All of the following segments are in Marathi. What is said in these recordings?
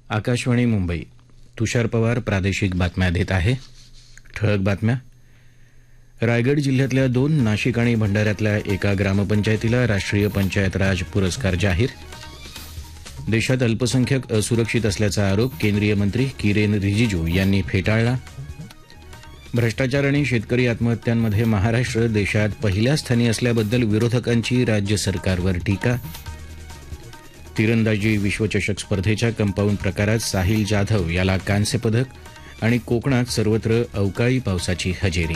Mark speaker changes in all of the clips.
Speaker 1: आकाशवाणी मुंबई. तुषार पवार प्रादेशिक बातम्या देत आहे. ठळक बातम्या. रायगड जिल्ह्यातल्या 2, नाशिक आणि भंडाऱ्यातल्या एका ग्रामपंचायतीला राष्ट्रीय पंचायत राज पुरस्कार जाहीर. देशात अल्पसंख्याक असुरक्षित असल्याचा आरोप केंद्रीय मंत्री किरेन रिजिजू यांनी फेटाळला. भ्रष्टाचार आणि शेतकरी आत्महत्यांमध्ये महाराष्ट्र देशात पहिल्या स्थानी असल्याबद्दल विरोधकांची राज्य सरकारवर टीका. तिरंदाजी विश्वचषक स्पर्धेच्या कंपाऊंड प्रकारात साहिल जाधव याला कांस्य पदक आणि कोकणात सर्वत्र अवकाळी पावसाची हजेरी.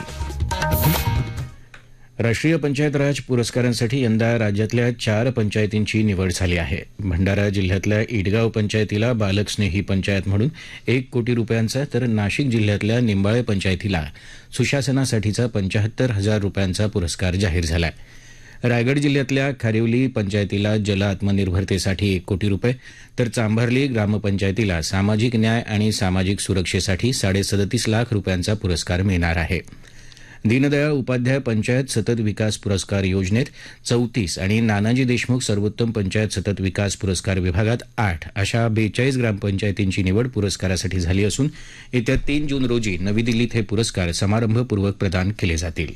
Speaker 1: राष्ट्रीय पंचायत राज पुरस्कारांसाठी यंदा राज्यातल्या 4 पंचायतींची निवड झाली आहे. भंडारा जिल्ह्यातल्या इटगाव पंचायतीला बालकस्नेही पंचायत म्हणून 1 कोटी रुपयांचा, तर नाशिक जिल्ह्यातल्या निंबाळे पंचायतीला सुशासनासाठीचा 75,000 रुपयांचा पुरस्कार जाहीर झाला आहे. रायगड जिल्ह्यातल्या खारिवली पंचायतीला जल आत्मनिर्भरतेसाठी 1 कोटी रुपये, तर चांभारली ग्रामपंचायतीला सामाजिक न्याय आणि सामाजिक सुरक्षेसाठी 37.5 लाख रुपयांचा पुरस्कार मिळणार आहे. दीनदयाळ उपाध्याय पंचायत सतत विकास पुरस्कार योजनेत 34 आणि नानाजी देशमुख सर्वोत्तम पंचायत सतत विकास पुरस्कार विभागात 8 अशा 42 ग्रामपंचायतींची निवड पुरस्कारासाठी झाली असून येत्या 3 जून रोजी नवी दिल्लीत हे पुरस्कार समारंभपूर्वक प्रदान केले जातील.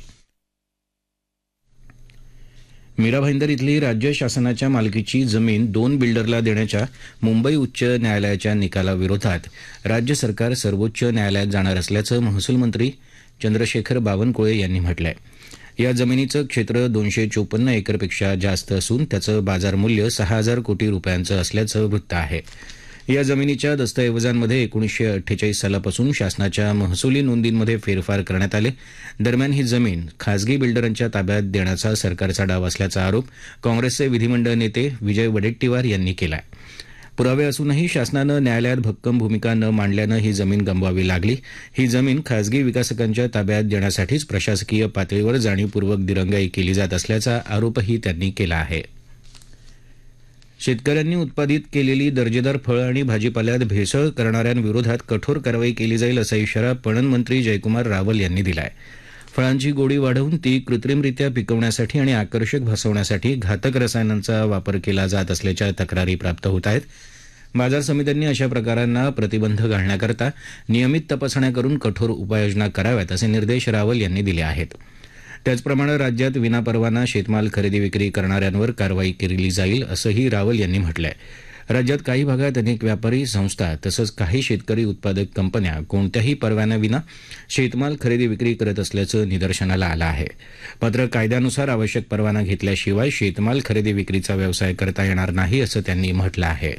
Speaker 1: मीरा भाईंदर इथली राज्य शासनाच्या मालकीची जमीन 2 बिल्डरला देण्याच्या मुंबई उच्च न्यायालयाच्या निकालाविरोधात राज्य सरकार सर्वोच्च न्यायालयात जाणार असल्याचं महसूल मंत्री चंद्रशेखर बावनकुळे यांनी म्हटलं आहे. या जमिनीचं क्षेत्र 254 एकरपेक्षा जास्त असून त्याचं बाजारमूल्य 6,000 कोटी रुपयांचं असल्याचं वृत्त आहे. या जमिनीच्या दस्तऐवजांमध्ये 1948 सालापासून शासनाच्या महसुली नोंदींमध्ये फेरफार करण्यात आले. दरम्यान ही जमीन खासगी बिल्डरांच्या ताब्यात देण्याचा सरकारचा डाव असल्याचा आरोप काँग्रेसचे विधिमंडळ नेते विजय वडेट्टीवार यांनी केला आहे. पुरावे असूनही शासनानं न्यायालयात भक्कम भूमिका न मांडल्यानं ही जमीन गमवावी लागली. ही जमीन खासगी विकासकांच्या ताब्यात देण्यासाठीच प्रशासकीय पातळीवर जाणीवपूर्वक दिरंगाई केली जात असल्याचा आरोपही त्यांनी केला आहे. शेतकऱ्यांनी उत्पादित केलेली दर्जेदार फळं आणि भाजीपाल्यात भेसळ करणाऱ्यांविरोधात कठोर कारवाई केली जाईल असा इशारा पणन मंत्री जयकुमार रावल यांनी दिला आहे. फळांची गोडी वाढवून ती कृत्रिमरित्या पिकवण्यासाठी आणि आकर्षक भासवण्यासाठी घातक रसायनांचा वापर केला जात असल्याच्या तक्रारी प्राप्त होत आहेत. बाजार समित्यांनी अशा प्रकारांना प्रतिबंध घालण्याकरता नियमित तपासण्या करून कठोर उपाययोजना कराव्यात असे निर्देश रावल यांनी दिले आहेत. त्याचप्रमाणे राज्यात विनापरवाना शेतमाल खरेदी विक्री करणाऱ्यांवर कारवाई केली जाईल असंही रावल यांनी म्हटलं आहे. राज्यात काही भागात अनेक व्यापारी संस्था तसंच काही शेतकरी उत्पादक कंपन्या कोणत्याही परवान्याविना शेतमाल खरेदी विक्री करत असल्याचं निदर्शनाला आलं आहे. मात्र कायद्यानुसार आवश्यक परवाना घेतल्याशिवाय शेतमाल खरेदी विक्रीचा व्यवसाय करता येणार नाही असं त्यांनी म्हटलं आहे.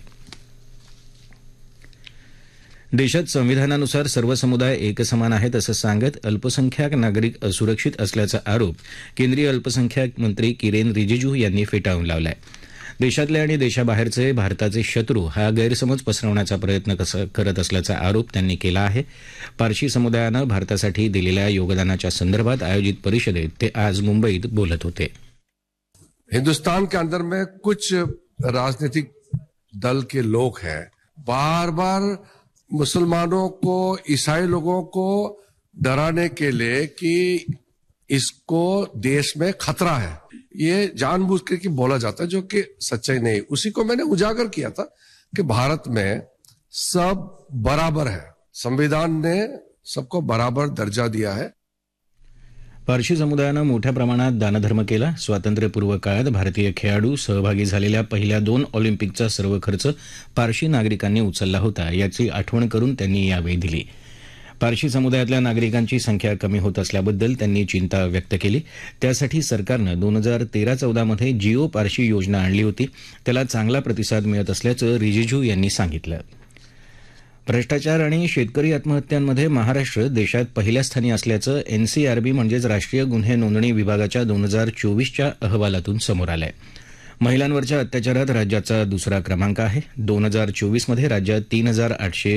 Speaker 1: देशात संविधानानुसार सर्व समुदाय एकसमान आहेत असं सांगत अल्पसंख्याक नागरिक असुरक्षित असल्याचा आरोप केंद्रीय अल्पसंख्याक मंत्री किरेन रिजिजू यांनी फेटाळून लावला आहे. देशातले आणि देशाबाहेरचे भारताचे शत्रू हा गैरसमज पसरवण्याचा प्रयत्न करत असल्याचा आरोप त्यांनी केला आहे. पारशी समुदायानं भारतासाठी दिलेल्या योगदानाच्या संदर्भात आयोजित परिषदेत ते आज मुंबईत बोलत होते.
Speaker 2: हिंदुस्तान के अंदर में कुछ राजनीतिक दल के लोग हैं, बार बार मुसलमानों को, ईसाई लोगों को डराने के लिए कि इसको देश में खतरा है, ये जानबूझ के बोला जाता है, जो कि सच्चाई नहीं. उसी को मैंने उजागर किया था कि भारत में सब बराबर है, संविधान ने सबको बराबर दर्जा दिया है.
Speaker 1: पारशी समुदायानं मोठ्या प्रमाणात दानधर्म केला. स्वातंत्र्यपूर्व काळात भारतीय खेळाडू सहभागी झालेल्या पहिल्या 2 ऑलिम्पिकचा सर्व खर्च पारशी नागरिकांनी उचलला होता याची आठवण करून त्यांनी यावेळी दिली. पारशी समुदायातल्या नागरिकांची संख्या कमी होत असल्याबद्दल त्यांनी चिंता व्यक्त केली. त्यासाठी सरकारनं 2013-14 मध्ये जिओ पारशी योजना आणली होती. त्याला चांगला प्रतिसाद मिळत असल्याचं रिजिजू यांनी सांगितलं. भ्रष्टाचार आणि शेतकरी आत्महत्यांमध्ये महाराष्ट्र देशात पहिल्या स्थानी असल्याचं एनसीआरबी म्हणजेच राष्ट्रीय गुन्हे नोंदणी विभागाच्या 2024च्या अहवालातून समोर आलंय. महिलांवरच्या अत्याचारात राज्याचा 2रा क्रमांक आहे. 2024 मध्ये राज्यात 3,800